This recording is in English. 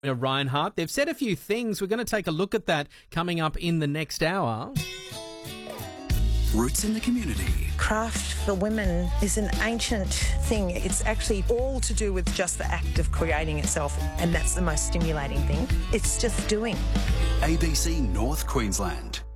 Reinhardt. They've said a few things. We're going to take a look at that coming up in the next hour. Roots in the community. Craft for women is an ancient thing. It's actually all to do with just the act of creating itself, and that's the most stimulating thing. It's just doing. ABC North Queensland.